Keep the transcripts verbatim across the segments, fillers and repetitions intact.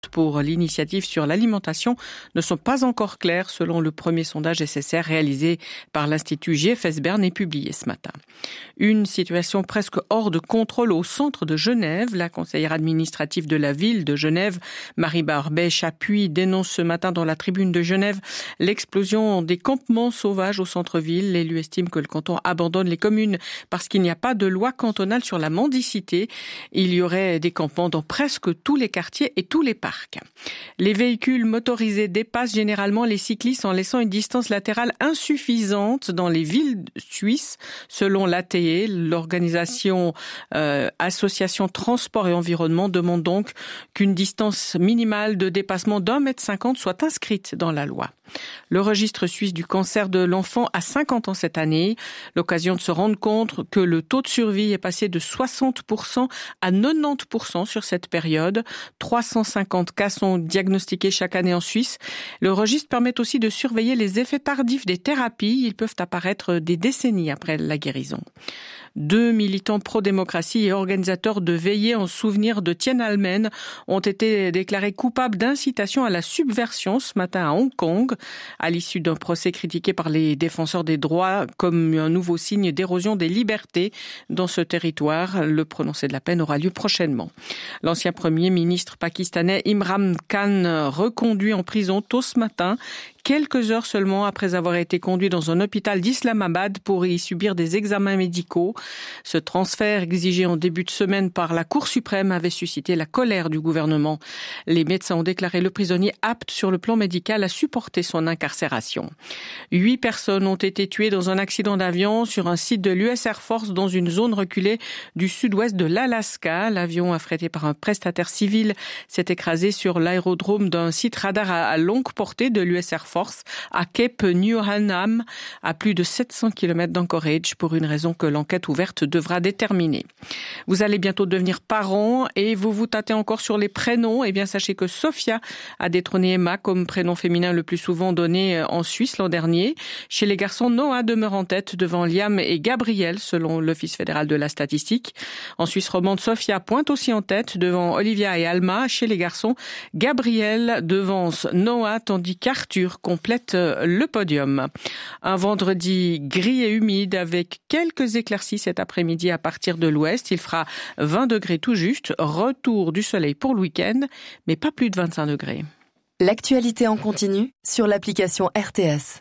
pour l'initiative sur l'alimentation ne sont pas encore claires selon le premier sondage S S R réalisé par l'Institut G F S Bern et publié ce matin. Une situation presque hors de contrôle au centre de Genève. La conseillère administrative de la ville de Genève, Marie Barbet-Chapuis, dénonce ce matin dans la tribune de Genève l'explosion des campements sauvages au centre-ville. L'élu estime que le canton abandonne les communes parce qu'il n'y a pas de loi cantonale sur la mendicité. Il y aurait des campements dans presque tous les quartiers et tous les parcs. Les véhicules motorisés dépassent généralement les cyclistes en laissant une distance latérale insuffisante dans les villes suisses, selon l'A T E. L'organisation euh, Association Transport et Environnement demande donc qu'une distance minimale de dépassement d'un mètre cinquante soit inscrite dans la loi. Le registre suisse du cancer de l'enfant a cinquante ans cette année. L'occasion de se rendre compte que le taux de survie est passé de soixante pour cent à quatre-vingt-dix pour cent sur cette période. trois cent cinquante cas sont diagnostiqués chaque année en Suisse. Le registre permet aussi de surveiller les effets tardifs des thérapies. Ils peuvent apparaître des décennies après la guérison. Deux militants pro-démocratie et organisateurs de veillées en souvenir de Tiananmen ont été déclarés coupables d'incitation à la subversion ce matin à Hong Kong, à l'issue d'un procès critiqué par les défenseurs des droits comme un nouveau signe d'érosion des libertés dans ce territoire. Le prononcé de la peine aura lieu prochainement. L'ancien premier ministre pakistanais Imran Khan, reconduit en prison tôt ce matin, quelques heures seulement après avoir été conduit dans un hôpital d'Islamabad pour y subir des examens médicaux. Ce transfert exigé en début de semaine par la Cour suprême avait suscité la colère du gouvernement. Les médecins ont déclaré le prisonnier apte sur le plan médical à supporter son incarcération. Huit personnes ont été tuées dans un accident d'avion sur un site de l'U S Air Force dans une zone reculée du sud-ouest de l'Alaska. L'avion affrété par un prestataire civil s'est écrasé sur l'aérodrome d'un site radar à longue portée de l'U S Air Force à Cape New Hanam, à plus de sept cents kilomètres d'Anchorage, pour une raison que l'enquête ouverte devra déterminer. Vous allez bientôt devenir parent et vous vous tâtez encore sur les prénoms. Eh bien, sachez que Sophia a détrôné Emma comme prénom féminin le plus souvent donné en Suisse l'an dernier. Chez les garçons, Noah demeure en tête devant Liam et Gabriel, selon l'Office fédéral de la statistique. En Suisse romande, Sophia pointe aussi en tête devant Olivia et Alma. Chez les garçons, Gabriel devance Noah, tandis qu'Arthur complète le podium. Un vendredi gris et humide avec quelques éclaircies cet après-midi à partir de l'ouest. Il fera vingt degrés tout juste. Retour du soleil pour le week-end, mais pas plus de vingt-cinq degrés. L'actualité en continu sur l'application R T S.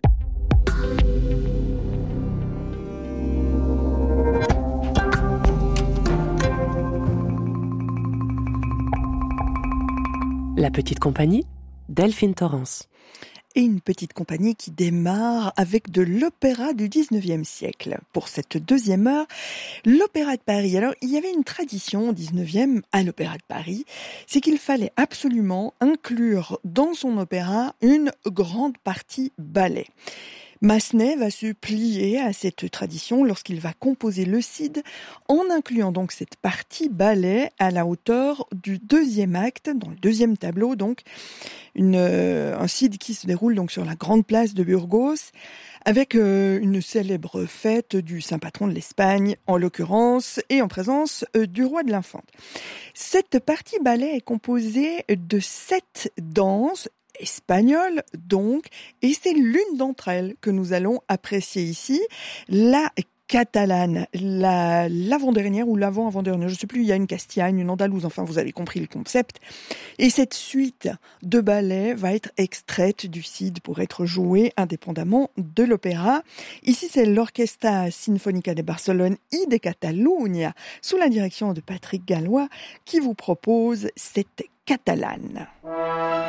La petite compagnie, Delphine Torrance. Et une petite compagnie qui démarre avec de l'opéra du dix-neuvième siècle. Pour cette deuxième heure, l'Opéra de Paris. Alors, il y avait une tradition au dix-neuvième à l'Opéra de Paris, c'est qu'il fallait absolument inclure dans son opéra une grande partie ballet. Massenet va se plier à cette tradition lorsqu'il va composer le Cid, en incluant donc cette partie ballet à la hauteur du deuxième acte, dans le deuxième tableau, donc une, euh, un Cid qui se déroule donc sur la grande place de Burgos, avec euh, une célèbre fête du saint patron de l'Espagne, en l'occurrence, et en présence euh, du roi de l'Infante. Cette partie ballet est composée de sept danses, espagnole donc, et c'est l'une d'entre elles que nous allons apprécier ici, la catalane, la, l'avant-dernière ou l'avant-avant-dernière, je ne sais plus, il y a une castillagne, une andalouse, enfin vous avez compris le concept. Et cette suite de ballets va être extraite du Cid pour être jouée indépendamment de l'opéra. Ici c'est l'Orquesta Sinfónica de Barcelone y de Catalunya, sous la direction de Patrick Gallois, qui vous propose cette catalane.